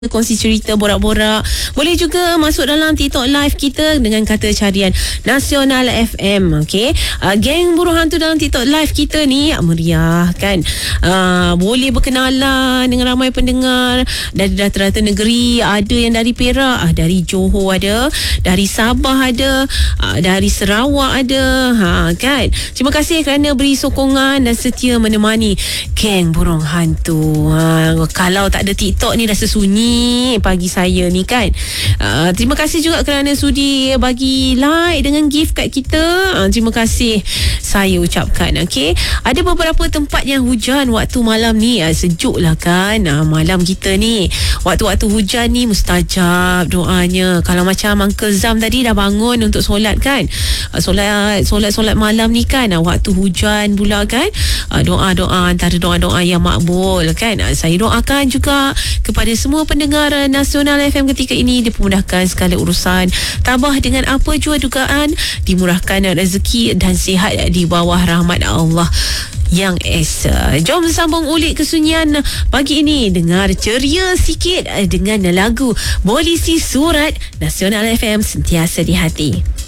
kongsi cerita, borak-borak. Boleh juga masuk dalam TikTok live kita dengan kata carian Nasional FM. Okey, geng buruh hantu dalam TikTok live kita ni meriah kan. Boleh berkenalan dengan ramai pendengar dari rata-rata negeri. Ada yang dari Perak, dari Johor ada, dari Sabah ada, dari Sarawak ada. Kan. Terima kasih kerana beri sokongan dan setia menemani geng burung hantu. Kalau tak ada TikTok ni rasa sunyi pagi saya ni kan. Terima kasih juga kerana sudi bagi like dengan gift kat kita. Terima kasih saya ucapkan. Okey, ada beberapa tempat yang hujan waktu malam ni. Sejuk lah kan malam kita ni. Waktu-waktu hujan ni mustajab doanya. Kalau macam Uncle Zam tadi dah bangun untuk solat kan, solat malam ni kan, waktu hujan pula kan, doa-doa antara doa-doa yang makbul kan. Saya doakan juga kepada semua pendengar Nasional FM ketika ini dipermudahkan segala urusan, tabah dengan apa jua dugaan, dimurahkan rezeki dan sihat di bawah rahmat Allah yang esa. Jom sambung ulik kesunyian pagi ini. Dengar ceria sikit dengan lagu Polisi Surat. Nasional FM sentiasa di hati.